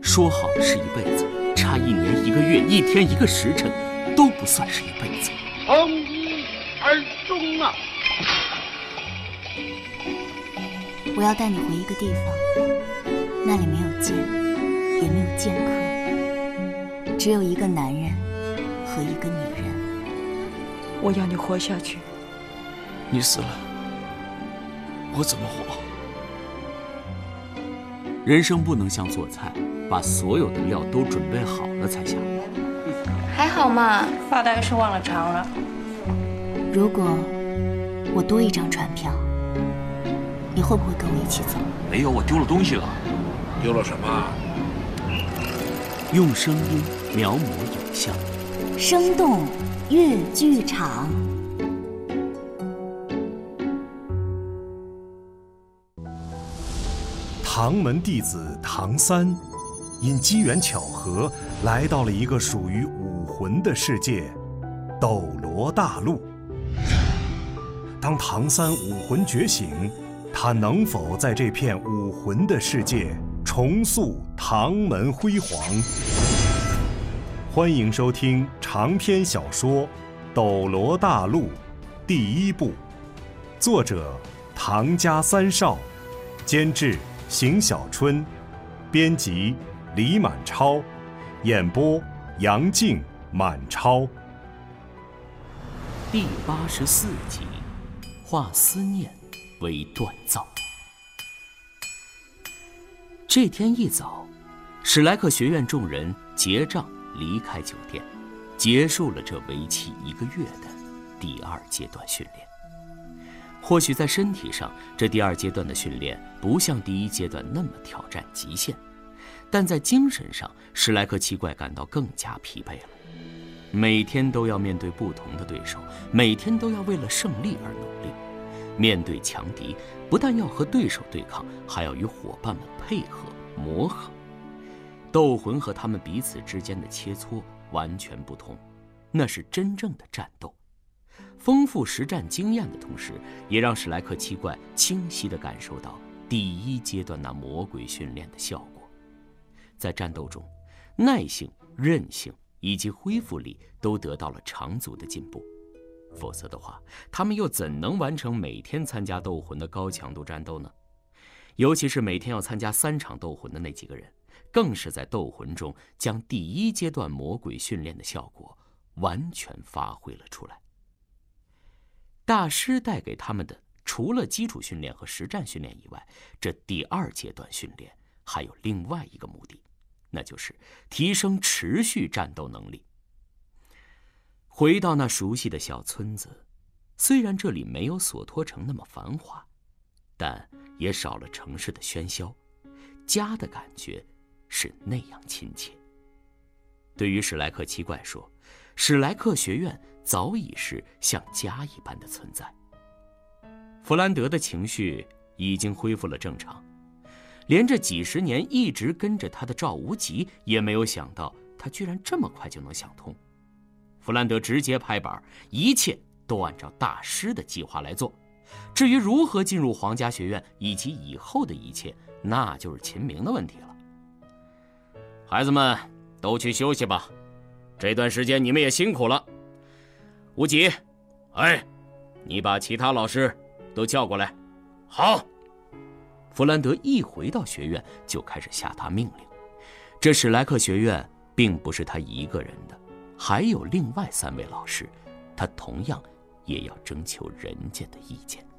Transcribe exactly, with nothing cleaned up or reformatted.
说好的是一辈子，差一年一个月、一天一个时辰，都不算是一辈子。 从一而终啊！ 我要带你回一个地方，那里没有剑，也没有剑客，只有一个男人和一个女人。 我要你活下去。 你死了，我怎么活？人生不能像做菜，把所有的料都准备好了才下锅。 还好嘛， 发呆是忘了常了。 如果我多一张船票，你会不会跟我一起走？ 没有，我丢了东西了。 丢了什么？ 用声音描摹影像， 生动粤剧场。 唐门弟子唐三，因机缘巧合来到了一个属于武魂的世界——斗罗大陆。当唐三武魂觉醒，他能否在这片武魂的世界重塑唐门辉煌？欢迎收听长篇小说《斗罗大陆》第一部，作者唐家三少，监制邢小春，编辑李满超，演播杨静、满超。 第八十四集，化思念为锻造。这天一早，史莱克学院众人结账离开酒店，结束了这为期一个月的第二阶段训练。或许在身体上，这第二阶段的训练不像第一阶段那么挑战极限，但在精神上，史莱克七怪感到更加疲惫了。每天都要面对不同的对手，每天都要为了胜利而努力。面对强敌，不但要和对手对抗，还要与伙伴们配合磨合。斗魂和他们彼此之间的切磋完全不同，那是真正的战斗。丰富实战经验的同时，也让史莱克七怪清晰地感受到第一阶段那魔鬼训练的效果。在战斗中，耐性、韧性以及恢复力都得到了长足的进步，否则的话，他们又怎能完成每天参加斗魂的高强度战斗呢？尤其是每天要参加三场斗魂的那几个人，更是在斗魂中将第一阶段魔鬼训练的效果完全发挥了出来。大师带给他们的除了基础训练和实战训练以外，这第二阶段训练还有另外一个目的，那就是提升持续战斗能力。回到那熟悉的小村子，虽然这里没有索托城那么繁华，但也少了城市的喧嚣，家的感觉是那样亲切。对于史莱克七怪说，史莱克学院早已是像家一般的存在。弗兰德的情绪已经恢复了正常，连这几十年一直跟着他的赵无极也没有想到他居然这么快就能想通。弗兰德直接拍板，一切都按照大师的计划来做，至于如何进入皇家学院以及以后的一切，那就是秦明的问题了。孩子们都去休息吧，这段时间你们也辛苦了。无极，哎，你把其他老师都叫过来。好。弗兰德一回到学院就开始下达命令。这史莱克学院并不是他一个人的，还有另外三位老师，他同样也要征求人家的意见。